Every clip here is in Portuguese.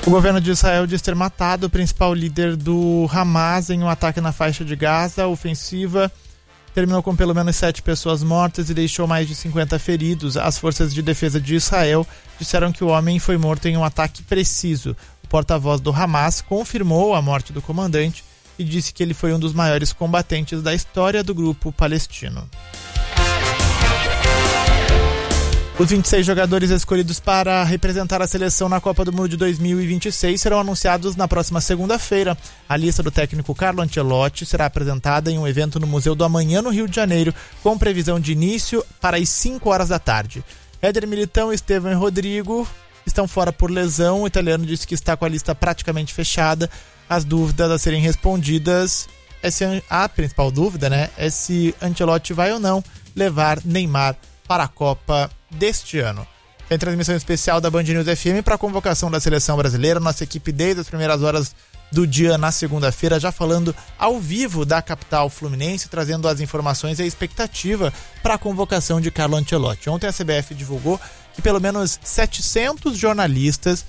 O governo de Israel diz ter matado o principal líder do Hamas em um ataque na faixa de Gaza. A ofensiva terminou com pelo menos 7 pessoas mortas e deixou mais de 50 feridos. As forças de defesa de Israel disseram que o homem foi morto em um ataque preciso. O porta-voz do Hamas confirmou a morte do comandante e disse que ele foi um dos maiores combatentes da história do grupo palestino. Os 26 jogadores escolhidos para representar a seleção na Copa do Mundo de 2026 serão anunciados na próxima segunda-feira. A lista do técnico Carlo Ancelotti será apresentada em um evento no Museu do Amanhã, no Rio de Janeiro, com previsão de início para as 5 horas da tarde. Éder Militão, Estevão e Rodrigo estão fora por lesão. O italiano disse que está com a lista praticamente fechada. As dúvidas a serem respondidas, a principal dúvida, é se Ancelotti vai ou não levar Neymar para a Copa deste ano. Tem transmissão especial da Band News FM para a convocação da seleção brasileira. Nossa equipe desde as primeiras horas do dia na segunda-feira, já falando ao vivo da capital fluminense, trazendo as informações e a expectativa para a convocação de Carlo Ancelotti. Ontem a CBF divulgou que pelo menos 700 jornalistas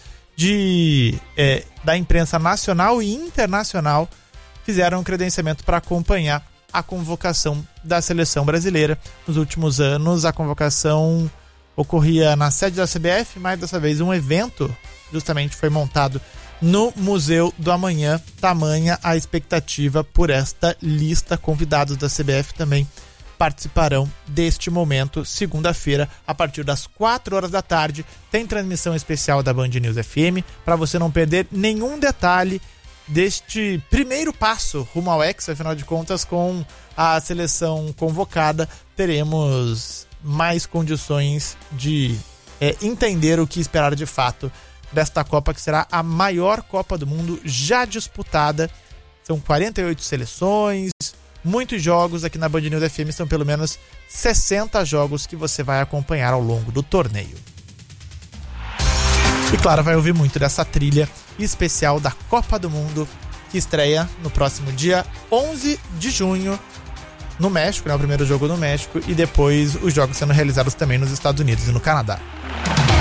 da imprensa nacional e internacional fizeram um credenciamento para acompanhar a convocação da seleção brasileira. Nos últimos anos, a convocação ocorria na sede da CBF, mas dessa vez um evento justamente foi montado no Museu do Amanhã. Tamanha a expectativa por esta lista. Convidados da CBF também participarão deste momento, segunda-feira, a partir das 4 horas da tarde. Tem transmissão especial da Band News FM, para você não perder nenhum detalhe deste primeiro passo rumo ao Hexa. Afinal de contas, com a seleção convocada, teremos mais condições de entender o que esperar de fato desta Copa, que será a maior Copa do Mundo já disputada. São 48 seleções, muitos jogos. Aqui na Band News FM são pelo menos 60 jogos que você vai acompanhar ao longo do torneio. E claro, vai ouvir muito dessa trilha especial da Copa do Mundo, que estreia no próximo dia 11 de junho no México, o primeiro jogo no México, e depois os jogos sendo realizados também nos Estados Unidos e no Canadá.